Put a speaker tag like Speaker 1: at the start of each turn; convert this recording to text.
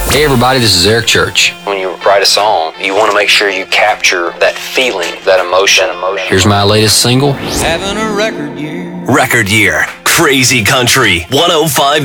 Speaker 1: Hey everybody, this is Eric Church.
Speaker 2: When you write a song, you want to make sure you capture that feeling, that emotion.
Speaker 1: Here's my latest single.
Speaker 3: Having a record year.
Speaker 4: Record Year. Crazy Country 105.